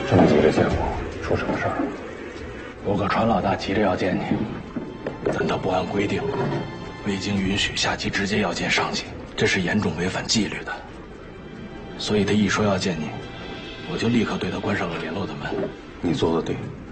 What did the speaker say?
这么急着见我，出什么事儿？ 我可船老大急着要见你，但他不按规定，未经允许下级直接要见上级，这是严重违反纪律的。所以他一说要见你，我就立刻对他关上了联络的门。 你做的对。